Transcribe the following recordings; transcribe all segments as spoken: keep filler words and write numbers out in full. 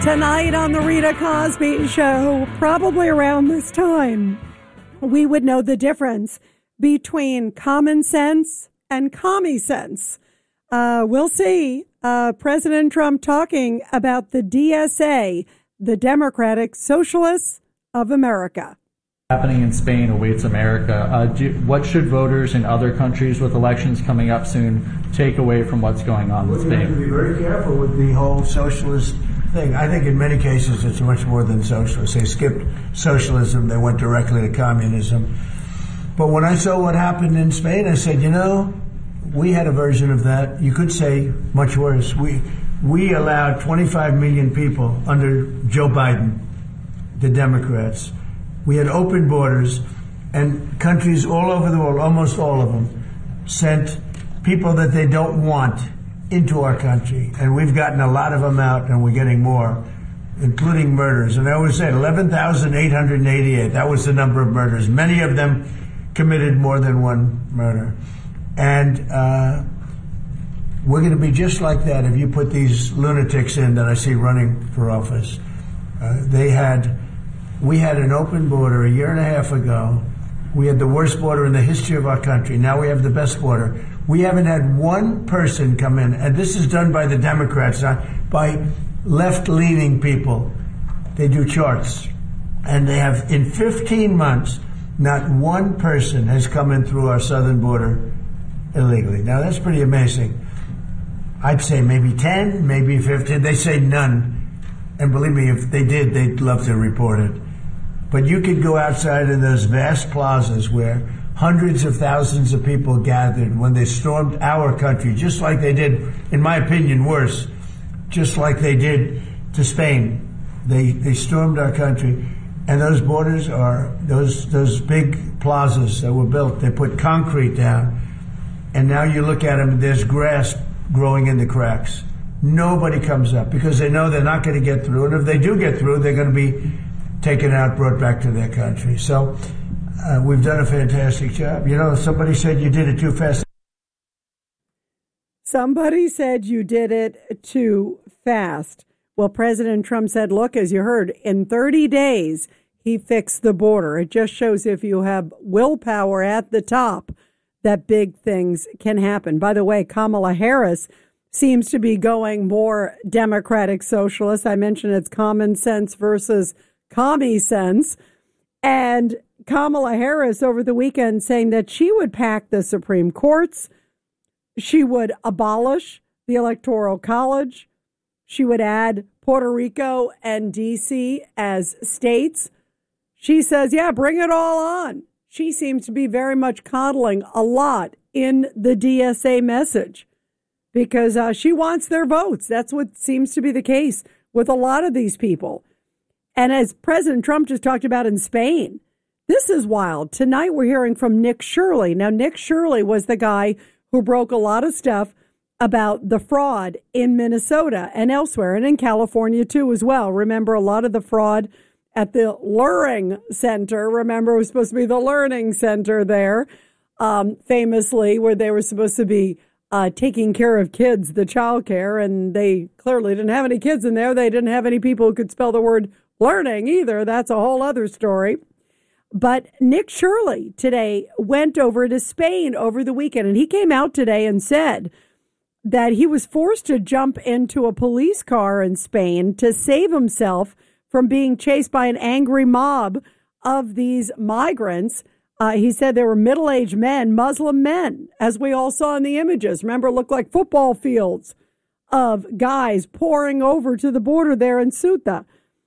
Tonight on the Rita Cosby Show, probably around this time, we would know the difference between common sense and commie sense. Uh, we'll see. Uh, President Trump talking about the D S A, the Democratic Socialists of America. Happening in Spain awaits America. Uh, do, what should voters in other countries with elections coming up soon take away from what's going on in well, Spain? You have to be very careful with the whole socialist thing. I think in many cases it's much more than socialist. They skipped socialism, they went directly to communism. But when I saw what happened in Spain, I said, you know, we had a version of that. You could say much worse. We we allowed twenty-five million people under Joe Biden, the Democrats. We had open borders, and countries all over the world, almost all of them, sent people that they don't want into our country. And we've gotten a lot of them out, and we're getting more, including murders. And I always say eleven thousand eight hundred eighty-eight, that was the number of murders. Many of them committed more than one murder. And uh, we're going to be just like that if you put these lunatics in that I see running for office. Uh, they had, we had an open border a year and a half ago. We had the worst border in the history of our country. Now we have the best border. We haven't had one person come in, and this is done by the Democrats, not by left-leaning people. They do charts, and they have, in fifteen months, not one person has come in through our southern border illegally. Now, that's pretty amazing. I'd say maybe ten, maybe fifteen. They say none. And believe me, if they did, they'd love to report it. But you could go outside in those vast plazas where hundreds of thousands of people gathered when they stormed our country, just like they did, in my opinion, worse, just like they did to Spain. They they stormed our country. And those borders are, those those big plazas that were built, they put concrete down. And now you look at them, there's grass growing in the cracks. Nobody comes up because they know they're not going to get through. And if they do get through, they're going to be taken out, brought back to their country. So uh, we've done a fantastic job. You know, somebody said you did it too fast. Somebody said you did it too fast. Well, President Trump said, look, as you heard, in thirty days, he fixed the border. It just shows if you have willpower at the top, that big things can happen. By the way, Kamala Harris seems to be going more Democratic socialist. I mentioned it's common sense versus commie sense. And Kamala Harris over the weekend saying that she would pack the Supreme Courts. She would abolish the Electoral College. She would add Puerto Rico and D C as states. She says, yeah, bring it all on. She seems to be very much coddling a lot in the D S A message because uh, she wants their votes. That's what seems to be the case with a lot of these people. And as President Trump just talked about in Spain, this is wild. Tonight we're hearing from Nick Shirley. Now, Nick Shirley was the guy who broke a lot of stuff about the fraud in Minnesota and elsewhere, and in California, too, as well. Remember, a lot of the fraud at the Luring Center. Remember, it was supposed to be the Learning Center there, um, famously, where they were supposed to be uh, taking care of kids, the child care, and they clearly didn't have any kids in there. They didn't have any people who could spell the word learning either. That's a whole other story. But Nick Shirley today went over to Spain over the weekend, and he came out today and said that he was forced to jump into a police car in Spain to save himself from being chased by an angry mob of these migrants. Uh, he said they were middle-aged men, Muslim men, as we all saw in the images. Remember, it looked like football fields of guys pouring over to the border there in Ceuta.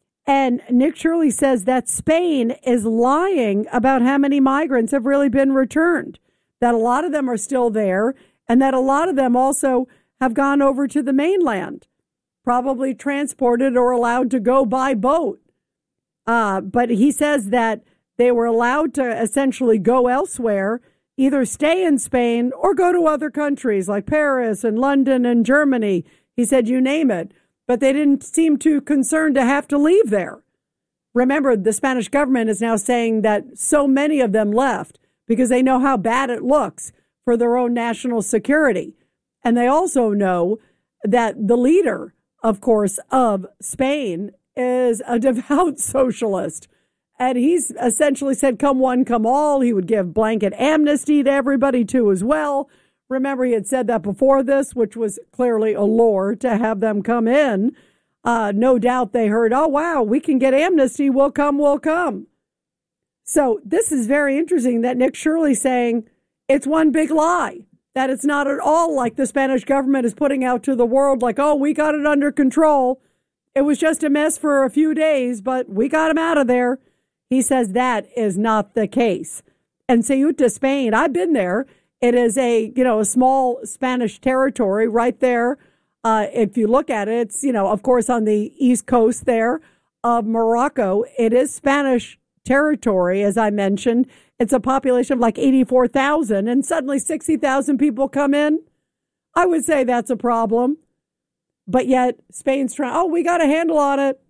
And Nick Shirley says that Spain is lying about how many migrants have really been returned, that a lot of them are still there, and that a lot of them also have gone over to the mainland, probably transported or allowed to go by boat. Uh, but he says that they were allowed to essentially go elsewhere, either stay in Spain or go to other countries like Paris and London and Germany. He said, you name it. But they didn't seem too concerned to have to leave there. Remember, the Spanish government is now saying that so many of them left because they know how bad it looks for their own national security. And they also know that the leader of course, of Spain is a devout socialist. And he's essentially said, come one, come all. He would give blanket amnesty to everybody, too, as well. Remember, he had said that before this, which was clearly a lure to have them come in. Uh, no doubt they heard, oh, wow, we can get amnesty. We'll come, we'll come. So this is very interesting that Nick Shirley's saying it's one big lie, that it's not at all like the Spanish government is putting out to the world, like, oh, we got it under control. It was just a mess for a few days, but we got him out of there. He says that is not the case. And Ceuta, Spain, I've been there. It is a, you know, a small Spanish territory right there. Uh, if you look at it, it's, you know, of course, on the east coast there of Morocco. It is Spanish territory, as I mentioned. It's a population of like eighty-four thousand, and suddenly sixty thousand people come in. I would say that's a problem. But yet Spain's trying, oh, we got a handle on it.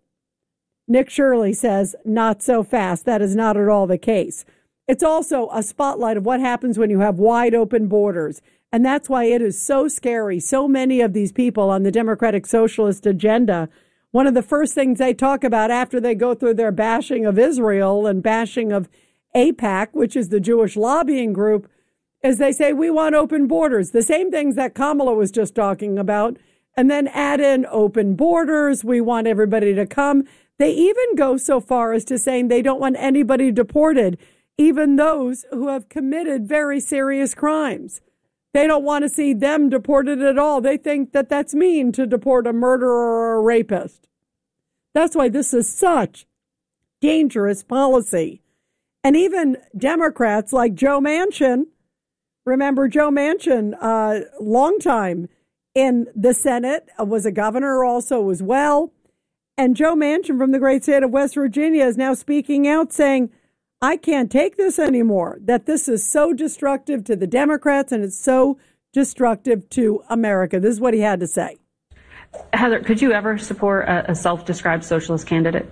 Nick Shirley says, not so fast. That is not at all the case. It's also a spotlight of what happens when you have wide open borders. And that's why it is so scary. So many of these people on the Democratic Socialist agenda, one of the first things they talk about after they go through their bashing of Israel and bashing of AIPAC, which is the Jewish lobbying group, is they say, we want open borders. The same things that Kamala was just talking about. And then add in open borders. We want everybody to come. They even go so far as to saying they don't want anybody deported, even those who have committed very serious crimes. They don't want to see them deported at all. They think that that's mean to deport a murderer or a rapist. That's why this is such dangerous policy. And even Democrats like Joe Manchin, remember Joe Manchin, uh, long time in the Senate, was a governor also as well. And Joe Manchin from the great state of West Virginia is now speaking out saying, I can't take this anymore, that this is so destructive to the Democrats and it's so destructive to America. This is what he had to say. Heather, could you ever support a, a self-described socialist candidate?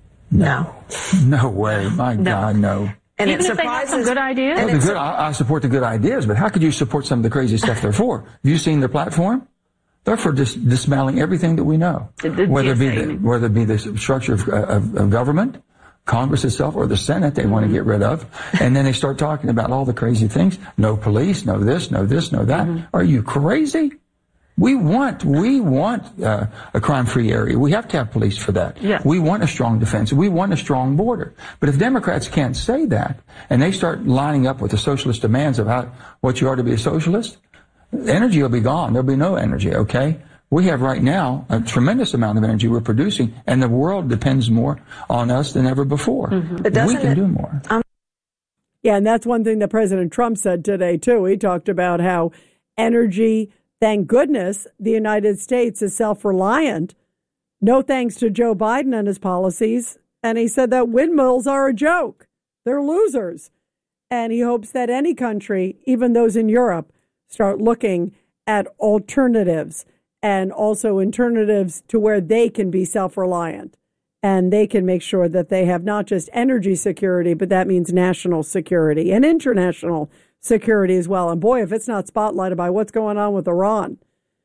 No. No way. My No. God, no. And Even it if they have some good ideas? No, the good, I, I support the good ideas, but how could you support some of the crazy stuff they're for? Have you seen their platform? They're for dis- dismantling everything that we know, The- the whether it be G S A, the, whether it be the structure of, of, of government, Congress itself, or the Senate they want to get rid of, and then they start talking about all the crazy things. No police, no this, no this, no that. Mm-hmm. Are you crazy? We want we want uh, a crime-free area. We have to have police for that. Yeah. We want a strong defense. We want a strong border. But if Democrats can't say that, and they start lining up with the socialist demands of how, what you are to be a socialist, energy will be gone. There'll be no energy, okay? We have right now a tremendous amount of energy we're producing, and the world depends more on us than ever before. Mm-hmm. But we can it, do more. Um, yeah, and that's one thing that President Trump said today, too. He talked about how energy, thank goodness, the United States is self-reliant. No thanks to Joe Biden and his policies. And he said that windmills are a joke. They're losers. And he hopes that any country, even those in Europe, start looking at alternatives, and also alternatives to where they can be self-reliant and they can make sure that they have not just energy security, but that means national security and international security as well. And boy, if it's not spotlighted by what's going on with Iran.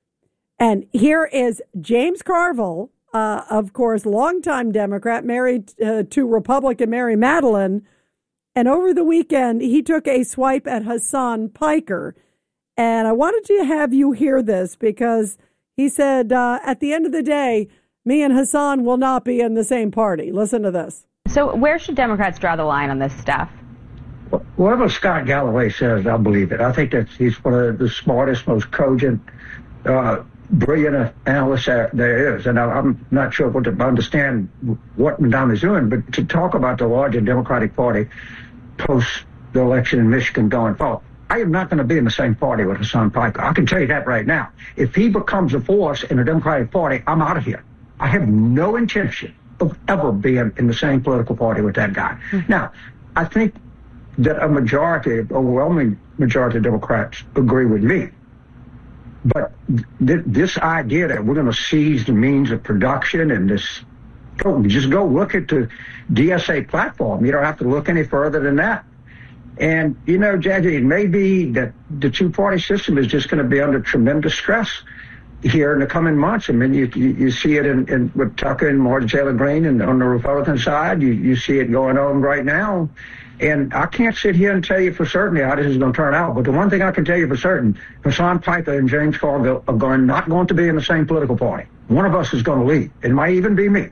And here is James Carville, uh, of course, longtime Democrat, married uh, to Republican Mary Madeline. And over the weekend, he took a swipe at Hassan Piker. And I wanted to have you hear this because he said, uh, at the end of the day, me and Hassan will not be in the same party. Listen to this. So where should Democrats draw the line on this stuff? Whatever Scott Galloway says, I believe it. I think that he's one of the smartest, most cogent, uh, brilliant analysts there is. And I'm not sure what to understand what Madonna is doing, but to talk about the larger Democratic Party post the election in Michigan going forward, I am not going to be in the same party with Hassan Piker. I can tell you that right now. If he becomes a force in the Democratic Party, I'm out of here. I have no intention of ever being in the same political party with that guy. Mm-hmm. Now, I think that a majority, overwhelming majority of Democrats agree with me. But th- this idea that we're going to seize the means of production and this, go, just go look at the D S A platform. You don't have to look any further than that. And, you know, Jackie, it may be that the two-party system is just going to be under tremendous stress. here in the coming months. I mean, you you, you see it in, in with Tucker and Marjorie Taylor Greene, and on the Republican side, you, you see it going on right now. And I can't sit here and tell you for certain how this is going to turn out. But the one thing I can tell you for certain, Hasan Piker and James Carville are going not going to be in the same political party. One of us is going to leave. It might even be me.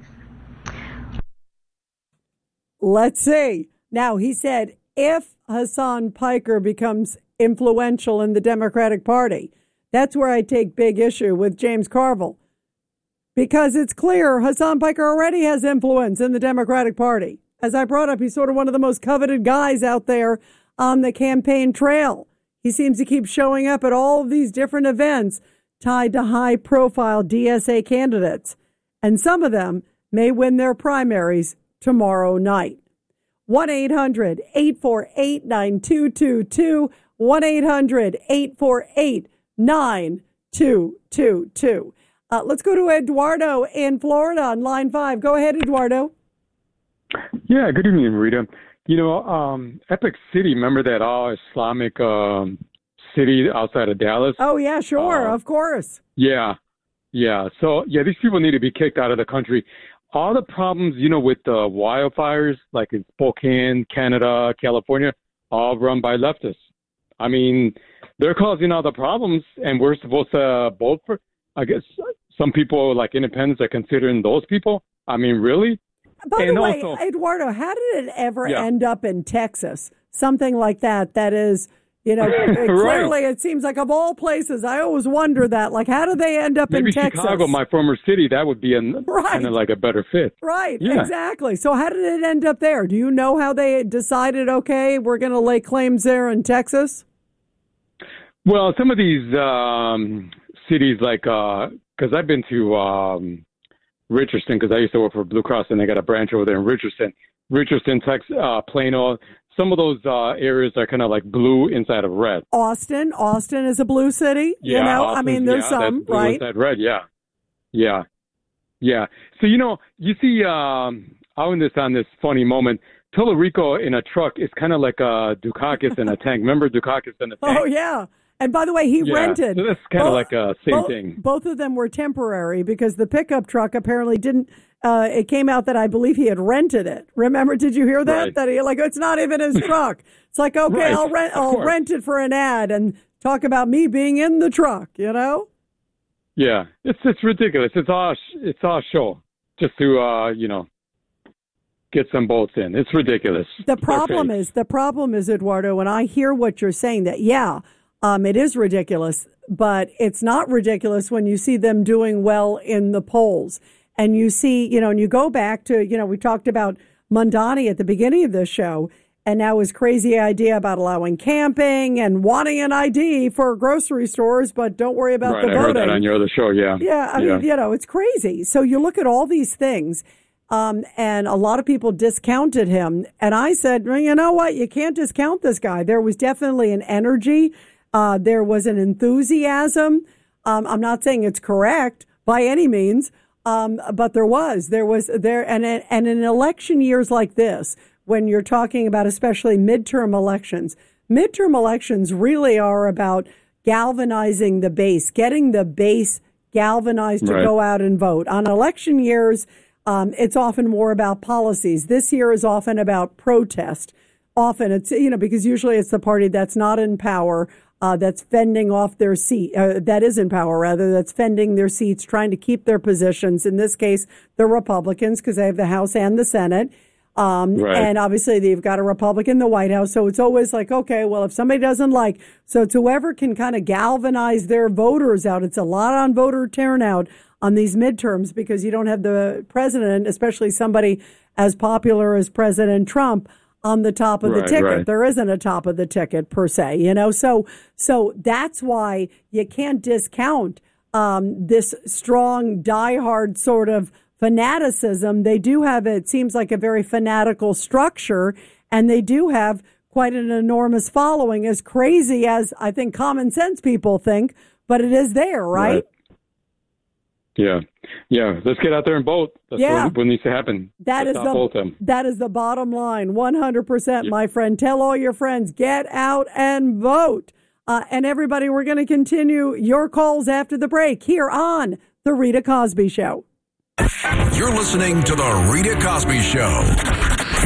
Let's see. Now, he said if Hasan Piker becomes influential in the Democratic Party, that's where I take big issue with James Carville. Because it's clear Hasan Piker already has influence in the Democratic Party. As I brought up, he's sort of one of the most coveted guys out there on the campaign trail. He seems to keep showing up at all of these different events tied to high-profile D S A candidates. And some of them may win their primaries tomorrow night. one eight hundred eight four eight nine two two two. one eight hundred eight four eight nine two two two. Uh, let's go to Eduardo in Florida on line five. Go ahead, Eduardo. Yeah, good evening, Rita. You know, um, Epic City, remember that all Islamic um, city outside of Dallas? Oh, yeah, sure, uh, of course. Yeah, yeah. So, yeah, these people need to be kicked out of the country. All the problems, you know, with the wildfires, like in Spokane, Canada, California, all run by leftists. I mean, they're causing all the problems, and we're supposed to vote for, I guess, some people, like independents, are considering those people. I mean, really? By and the way, also, Eduardo, how did it ever yeah. end up in Texas? Something like that, that is, you know, clearly it seems like of all places, I always wonder that. Like, how did they end up Maybe in Texas? Chicago, my former city, that would be a, right. kind of like a better fit. Right, yeah. exactly. So how did it end up there? Do you know how they decided, okay, we're going to lay claims there in Texas? Well, some of these um, cities, like, because uh, I've been to um, Richardson, because I used to work for Blue Cross, and they got a branch over there in Richardson. Richardson, Texas, uh, Plano. Some of those uh, areas are kind of like blue inside of red. Austin. Austin is a blue city. Yeah, you know, Austin's, I mean, there's yeah, some, that's blue right? inside red, yeah. Yeah. Yeah. So, you know, you see, um, I went this on this funny moment. Tallarico in a truck is kind of like a Dukakis in a tank. Remember Dukakis in a tank? Oh, yeah. And by the way, he yeah, rented. So that's kind of like a same both, thing. Both of them were temporary because the pickup truck apparently didn't. Uh, it came out that I believe he had rented it. Remember? Did you hear that? Right. That he like it's not even his truck. It's like okay, right, I'll rent. I'll rent it for an ad and talk about me being in the truck. You know? Yeah, it's it's ridiculous. It's all it's all show just to uh, you know get some bolts in. It's ridiculous. The problem is the problem is Eduardo. When I hear what you're saying, that yeah. Um, it is ridiculous, but it's not ridiculous when you see them doing well in the polls. And you see, you know, and you go back to, you know, we talked about Mondani at the beginning of this show, and now his crazy idea about allowing camping and wanting an I D for grocery stores, but don't worry about right, the I voting. Heard that on your other show, yeah. Yeah, I yeah. mean, you know, it's crazy. So you look at all these things, um, and a lot of people discounted him. And I said, well, you know what? You can't discount this guy. There was definitely an energy. Uh, there was an enthusiasm. Um, I'm not saying it's correct by any means, um, but there was, there was there, and and in election years like this, when you're talking about especially midterm elections, midterm elections really are about galvanizing the base, getting the base galvanized to right. go out and vote. On election years, um, it's often more about policies. This year is often about protest. Often it's, you know, because usually it's the party that's not in power. Uh, that's fending off their seat, uh, that is in power, rather, that's fending their seats, trying to keep their positions. In this case, the Republicans, because they have the House and the Senate. Um, right. And obviously, they've got a Republican in the White House. So it's always like, okay, well, if somebody doesn't like, so it's whoever can kind of galvanize their voters out. It's a lot on voter turnout on these midterms because you don't have the president, especially somebody as popular as President Trump, on the top of the right, ticket. Right. There isn't a top of the ticket per se, you know, so so that's why you can't discount um, this strong, diehard sort of fanaticism. They do have, it seems like a very fanatical structure, and they do have quite an enormous following, as crazy as I think common sense people think, but it is there, right? right. Yeah. Yeah. Let's get out there and vote. That's yeah. what, what needs to happen. That Let's is not the vote them. that is the bottom line. one hundred percent, yeah. My friend. Tell all your friends, get out and vote. Uh, and everybody, we're going to continue your calls after the break here on The Rita Cosby Show. You're listening to The Rita Cosby Show.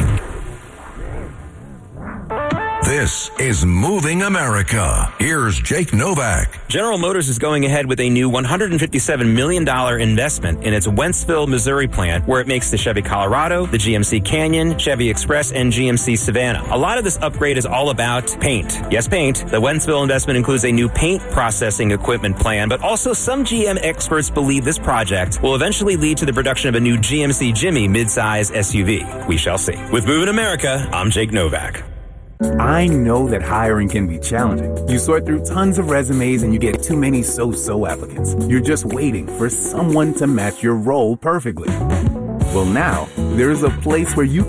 This is Moving America. Here's Jake Novak. General Motors is going ahead with a new one hundred fifty-seven million dollars investment in its Wentzville, Missouri plant, where it makes the Chevy Colorado, the G M C Canyon, Chevy Express, and G M C Savannah. A lot of this upgrade is all about paint. Yes, paint. The Wentzville investment includes a new paint processing equipment plan, but also some G M experts believe this project will eventually lead to the production of a new G M C Jimmy midsize S U V. We shall see. With Moving America, I'm Jake Novak. I know that hiring can be challenging. You sort through tons of resumes and you get too many so-so applicants. You're just waiting for someone to match your role perfectly. Well, now, there's a place where you can